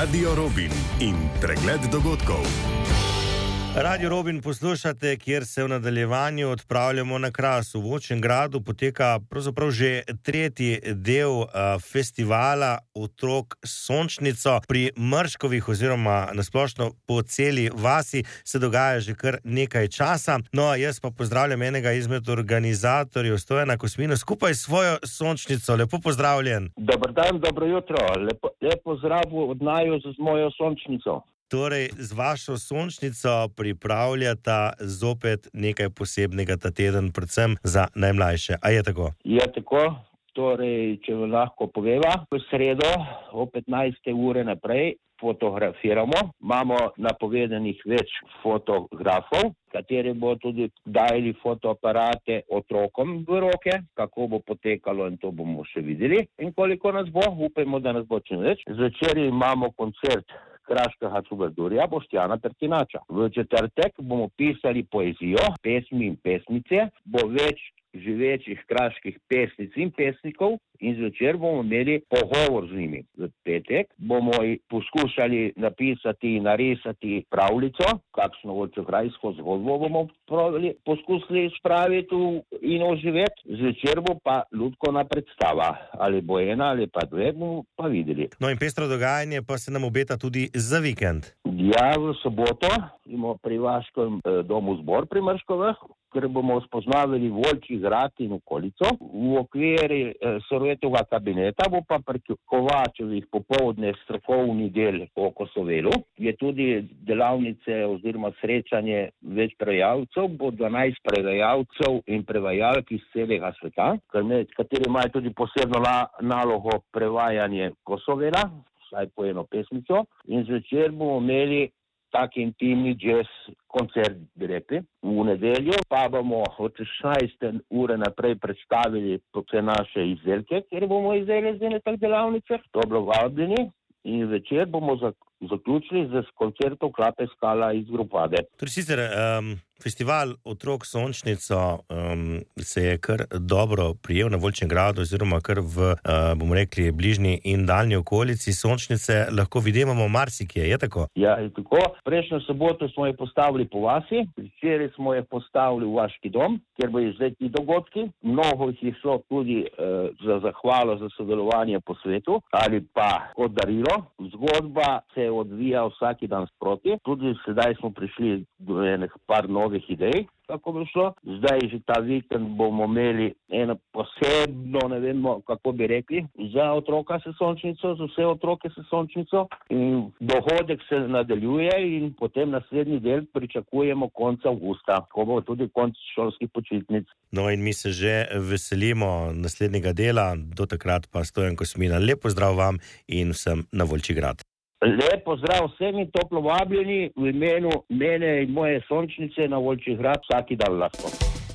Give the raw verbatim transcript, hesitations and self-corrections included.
Radio Robin in pregled dogodkov. Radio Robin poslušate, kjer se v nadaljevanju odpravljamo na Kras. V Volčjem Gradu poteka pravzaprav že tretji del uh, festivala Otrok Sončnico. Pri Mrškovih oziroma nasplošno po celi vasi se dogaja že kar nekaj časa. No, jaz pa pozdravljam enega izmed organizatorjev, Stojana Kosmina, skupaj s svojo sončnico. Lepo pozdravljen. Dobar dan, dobro jutro. Lepo, lepo zdrav od naju z mojo sončnico. Torej, z vašo sončnico pripravljata zopet nekaj posebnega ta teden, predvsem za najmlajše. A je tako? Je tako. Torej, če lahko poveva, v sredo o petnajste ure naprej fotografiramo. Imamo napovedanih več fotografov, kateri bo tudi dajali fotoaparate otrokom v roke, kako bo potekalo in to bomo še videli. In koliko nas bo, upajmo, da nas bo čim več. Zvečer imamo koncert kraškega trubadurja Boštjana Pertinača. V četrtek bomo pisali poezijo, pesmi in pesnice, bo več živečih kraških pesnic in pesnikov in zvečer bomo imeli pogovor z njimi. V petek bomo poskušali napisati in narisati pravljico, kakšno volčjograjsko zgodbo bomo pravili, poskusili spraviti in oživeti. Zvečer bo pa lutkovna predstava, ali bo ena ali pa dve, bomo pa videli. No in pestro dogajanje pa se nam obeta tudi za vikend. Ja, v soboto imamo pri Vaškem eh, domu zbor pri Mrškovih, ker bomo spoznavali Volčji Grad in okolico. V okviru eh, Sorojetovega kabineta bo pa pri Kovačevih popoldne strokovni del o Kosovelu. Je tudi delavnice oziroma srečanje več prevajalcev, bo dvanajst prevajalcev in prevajalk iz celega sveta, kateri imajo tudi posebno la, nalogo prevajanje Kosovela, vsaj po eno pesmico. In zvečer bomo imeli tak intimni jazz koncert, bi rekli. V nedeljo pa bomo od šestnajste ure naprej predstavili vse naše izdelke, kjer bomo izdelali z ene tak delavnice. To bilo vabljeni. In večer bomo zaključili z koncertom Klape skala iz Grupade. Torej sicer um, festival Otrok Sončnico um, se je kar dobro prijel na Volčjem Gradu oziroma kar v, uh, bomo rekli, bližnji in daljni okolici. Sončnice lahko vidimo marsikje, je tako? Ja, je tako. Prejšnjo soboto smo jih postavili po vasi, včeraj smo jih postavili v Vaški dom, kjer bo izletni dogodki. Mnogo jih je šlo tudi uh, za zahvalo za sodelovanje po svetu ali pa kot darilo. Zgodba se odvija vsaki dan sproti. Tudi sedaj smo prišli do enih par novih idej, kako bi šlo. Zdaj že ta vikend bomo imeli eno posebno, ne vemo, kako bi rekli, za otroka se sončnico, za vse otroke se sončnico. In dohodek se nadaljuje in potem naslednji del pričakujemo konca avgusta, ko bo tudi konc šolskih počitnic. No in mi se že veselimo naslednjega dela, do takrat pa Stojan Kosmina. Lep pozdrav vam in vsem na Volčji Grad. Lep pozdrav vsem in toplo vabljeni v imenu mene in moje sončnice na Volčji Grad vsaki dan lahko.